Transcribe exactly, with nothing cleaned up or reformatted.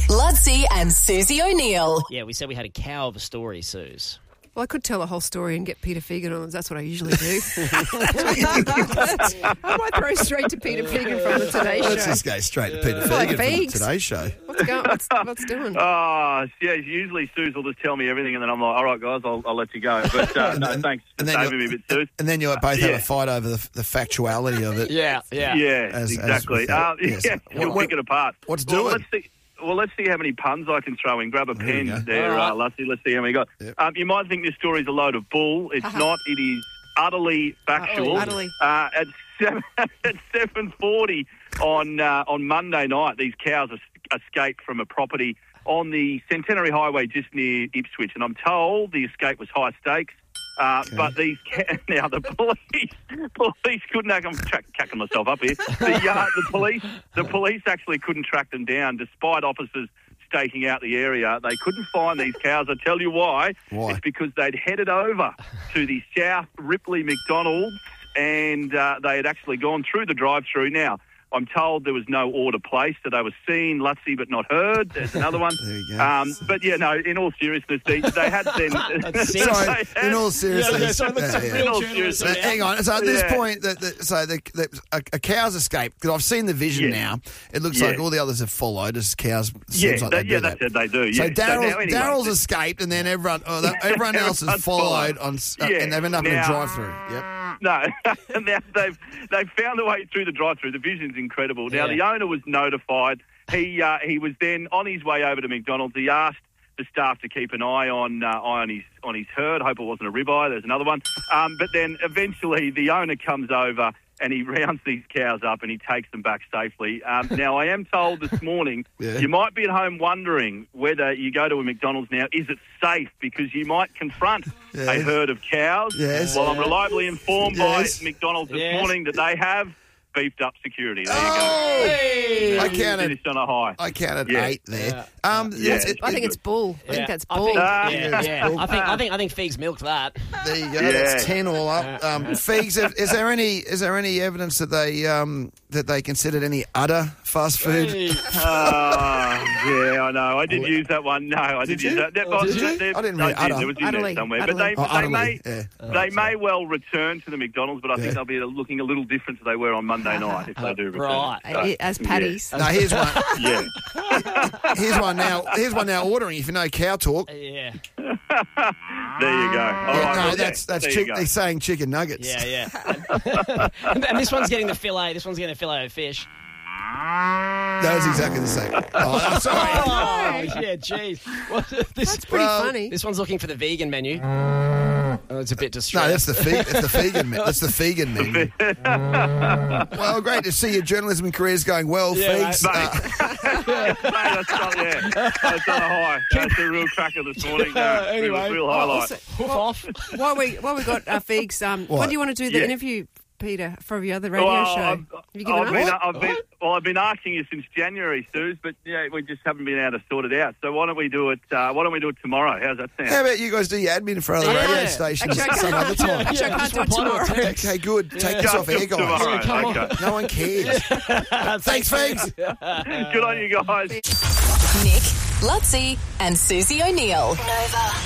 Ludsey and Susie O'Neill. Yeah, we said we had a cow of a story, Suze. Well, I could tell a whole story and get Peter Fegan on. That's what I usually do. I might throw straight to Peter Fegan from the Today Show. Let's just go straight to Peter Like Fegan from the Fegs. Today Show. What's going? What's, what's doing? Oh, yeah, usually Suze will just tell me everything and then I'm like, all right, guys, I'll, I'll let you go. But uh, no, And- thanks for and then saving me you'll- a bit, Suze. And then you both have Yeah. a fight over the, the factuality of it. Yeah, yeah. Yeah, As- as exactly. with uh, that, yes. Yeah, you'll What- pick it apart. what's well, doing? Let's see. Well, let's see how many puns I can throw in. Grab a There you pen go. there, All right. uh, Lusty. Let's see how many got. Yep. Um, you might think this story's a load of bull. It's not. It is utterly factual. Utterly. Uh, at seven at seven forty on uh, on Monday night, these cows es- escaped from a property on the Centenary Highway just near Ipswich, and I'm told the escape was high stakes. Uh, Okay. But these ca- now the police police couldn't. I'm track, cacking myself up here. The, uh, the police the police actually couldn't track them down, despite officers staking out the area. They couldn't find these cows. I tell you why. Why? It's because they'd headed over to the South Ripley McDonald's, and uh, they had actually gone through the drive-through. Now, I'm told there was no order placed, so they were seen, Lutsy, but not heard. There's another one. There you go. Um, but, yeah, no, in all seriousness, they, they had then... That's sick. Sorry, they had- in all seriousness. Yeah, yeah, sorry, that's yeah, a yeah. real In all journalist. seriousness. So hang on. So at this Yeah. point, the, the, so the, the, a, a cow's escaped. Because I've seen the vision Yeah. now. It looks Yeah. like all the others have followed as cows. Seems Yeah, like that, they yeah do that's that. it, they do. So Yeah. Daryl's, now, anyway, Daryl's escaped, and then everyone, oh, that, everyone else has Everyone's followed followed. on, s- uh, Yeah. and they've ended up in a Now- drive-through. Yep. No, now they've they've found a way through the drive-through. The vision's incredible. Now Yeah. the owner was notified. He uh, he was then on his way over to McDonald's. He asked the staff to keep an eye on uh, eye on his on his herd. Hope it wasn't a ribeye. There's another one. Um, but then eventually the owner comes over and he rounds these cows up and he takes them back safely. Um, now I am told this morning Yeah. you might be at home wondering whether you go to a McDonald's now, is it safe? Because you might confront Yes. a herd of cows. Yes. Well, I'm reliably informed Yes. by McDonald's this Yes. morning that they have beefed up security. There you Oh! Hey! I go. counted. Finished on a high. I counted Yeah. eight there. Um, Yeah. that's it. I think it's bull. I think Yeah. that's I bull. think, Ah. yeah, yeah. Bull. I think I think I think Fegs milked that. There you go. Yeah. That's ten all up. Um, Fegs, is, is there any is there any evidence that they um, that they considered any other fast food? Hey. Ah, yeah, I know. I did use that one. No, I did, Did use you? that. that Oh, was- did you? that- I didn't I read did. udder. It was in Utterly. there somewhere. Utterly. But they, Oh, but they utterly, may yeah. they may well return to the McDonald's, but I Yeah. think they'll be looking a little different as they were on Monday night if they do return. Right. So, Uh, As patties. No, here's one. yeah. Here's one now. Here's one now. Ordering. If you know cow talk. Yeah, There you go. All Yeah, right, no, well, that's yeah, that's there chick- you go. they're saying chicken nuggets. yeah, yeah. and, and this one's getting the fillet. This one's getting the fillet of fish. That was exactly the same. Oh, I'm sorry. Oh, yeah, jeez. What- This, That's pretty Well, funny. this one's looking for the vegan menu. Oh, it's a bit No, distressed. that's the fe- that's the vegan me- that's the vegan menu. Well, great to see your journalism career's going well, Yeah, Fegs. mate. Uh, Mate, that's not, yeah, that's on a high. That's a real cracker this morning. No, Anyway. real, real Oh, highlight. also, Hoof off. while we while we got uh, Fegs, um, What? when do you want to do the Yeah. interview, Peter, for your other radio Well, show? I've, Have you given I've up? been, I've been, well, I've been asking you since January, Suze, but yeah, we just haven't been able to sort it out. So why don't we do it? Uh, why don't we do it tomorrow? How's that sound? how about you guys do your admin for other Yeah. radio stations Actually, I some can't- other time? Actually, I Yeah, can't just do it reply to a tomorrow. text. Okay, good. Take this Just off air, guys. tomorrow. Come on. Okay. No one cares. Thanks, Fegs. Good on you guys. Nick, Ludsey and Susie O'Neill. Nova.